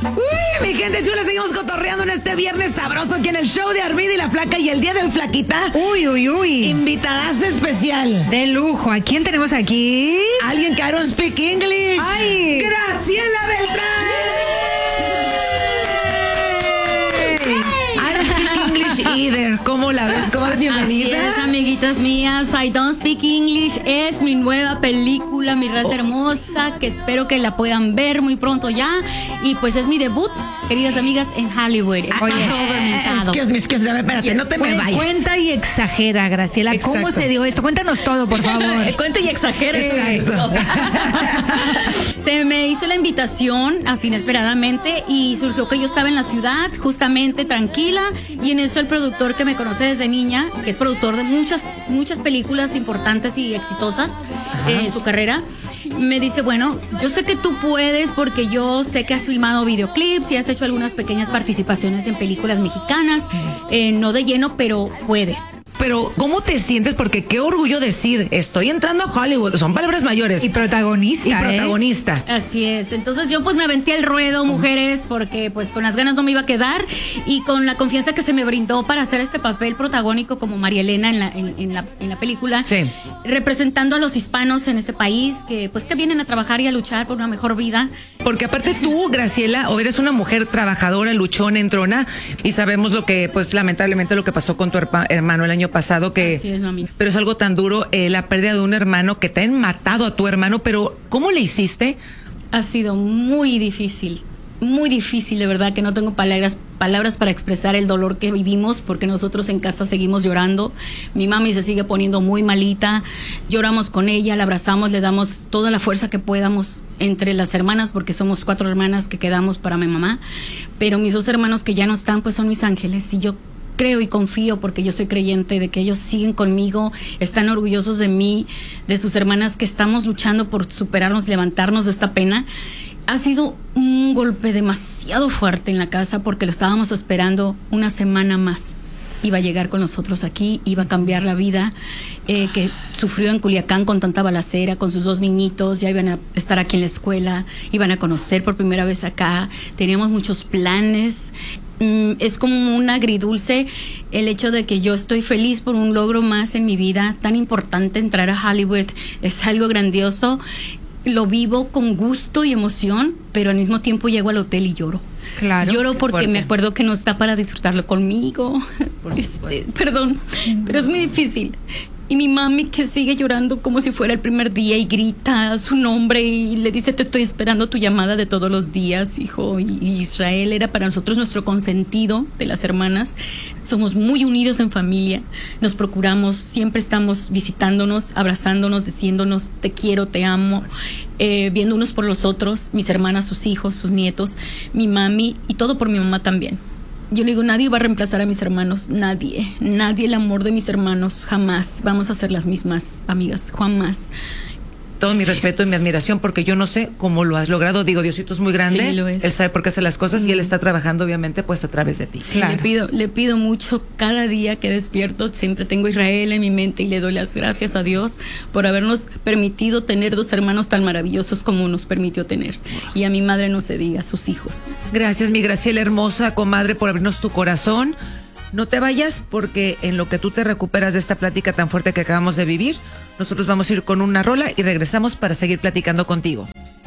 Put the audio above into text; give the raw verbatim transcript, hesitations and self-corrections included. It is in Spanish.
Uy, mi gente chula, seguimos cotorreando en este viernes sabroso aquí en el show de Armida y la Flaca. Y el día de hoy, Flaquita, Uy, uy, uy. invitadas especial. De lujo. ¿A quién tenemos aquí? Alguien que I don't speak English. Ay. Graciela Beltrán. I don't speak English either. ¿Cómo la ves? ¿Cómo es? Bienvenida. Así es, amiguitas mías. I Don't Speak English es mi nueva película, Mi Raza Hermosa, que espero que la puedan ver muy pronto ya. Y pues es mi debut, queridas amigas, en Hollywood. Oye, excuse me, excuse me, espérate, yes. no te me vayas. Cuenta y exagera, Graciela. Exacto. ¿Cómo se dio esto? Cuéntanos todo, por favor. Cuenta y exagera. Exacto. Se me hizo la invitación así inesperadamente y surgió que yo estaba en la ciudad, justamente tranquila, y en eso el productor que me conoce desde niña, que es productor de muchas, muchas películas importantes y exitosas en eh, su carrera, me dice, bueno, yo sé que tú puedes porque yo sé que has filmado videoclips y has hecho algunas pequeñas participaciones en películas mexicanas, eh, no de lleno, pero puedes. Pero, ¿cómo te sientes? Porque qué orgullo decir, estoy entrando a Hollywood. Son palabras mayores. Y protagonista. Y protagonista. ¿eh? Así es. Entonces yo pues me aventé al ruedo, mujeres, porque pues con las ganas no me iba a quedar y con la confianza que se me brindó para hacer este papel protagónico como María Elena en la, en, en la, en la película. Sí. Representando a los hispanos en este país que pues que vienen a trabajar y a luchar por una mejor vida. Porque aparte tú, Graciela, o eres una mujer trabajadora, luchona, entrona, y sabemos lo que, pues lamentablemente lo que pasó con tu hermano el año pasado, que Así es, mami. Pero es algo tan duro, eh, la pérdida de un hermano, que te han matado a tu hermano, pero ¿cómo le hiciste? Ha sido muy difícil, muy difícil, de verdad, que no tengo palabras, palabras para expresar el dolor que vivimos, porque nosotros en casa seguimos llorando. Mi mami se sigue poniendo muy malita, lloramos con ella, la abrazamos, le damos toda la fuerza que podamos entre las hermanas, porque somos cuatro hermanas que quedamos para mi mamá, pero mis dos hermanos que ya no están, pues son mis ángeles, y yo creo y confío, porque yo soy creyente, de que ellos siguen conmigo, están orgullosos de mí, de sus hermanas, que estamos luchando por superarnos, levantarnos de esta pena. Ha sido un golpe demasiado fuerte en la casa, porque lo estábamos esperando una semana más. Iba a llegar con nosotros aquí, iba a cambiar la vida eh, que sufrió en Culiacán con tanta balacera, con sus dos niñitos, ya iban a estar aquí en la escuela, iban a conocer por primera vez acá, teníamos muchos planes. Mm, es como un agridulce el hecho de que yo estoy feliz por un logro más en mi vida, tan importante. Entrar a Hollywood es algo grandioso, lo vivo con gusto y emoción, pero al mismo tiempo llego al hotel y lloro. Claro. Lloro porque fuerte. me acuerdo que no está para disfrutarlo conmigo. Este, perdón, pero es muy difícil. Y mi mami, que sigue llorando como si fuera el primer día, y grita su nombre y le dice, te estoy esperando tu llamada de todos los días, hijo. Y, y Israel era para nosotros nuestro consentido de las hermanas. Somos muy unidos en familia, nos procuramos, siempre estamos visitándonos, abrazándonos, diciéndonos te quiero, te amo, eh, viendo unos por los otros, mis hermanas, sus hijos, sus nietos, mi mami, y todo por mi mamá también. Yo le digo, nadie va a reemplazar a mis hermanos, nadie, nadie. El amor de mis hermanos, jamás vamos a ser las mismas amigas, jamás. Todo mi respeto y mi admiración, porque yo no sé cómo lo has logrado. Digo, Diosito es muy grande, Sí, lo es. él sabe por qué hace las cosas, mm. y él está trabajando, obviamente, pues a través de ti. Sí, claro. le pido, le pido mucho cada día que despierto. Siempre tengo Israel en mi mente y le doy las gracias a Dios por habernos permitido tener dos hermanos tan maravillosos como nos permitió tener. Y a mi madre no se diga, a sus hijos. Gracias, mi Graciela hermosa, comadre, por abrirnos tu corazón. No te vayas, porque en lo que tú te recuperas de esta plática tan fuerte que acabamos de vivir, nosotros vamos a ir con una rola y regresamos para seguir platicando contigo.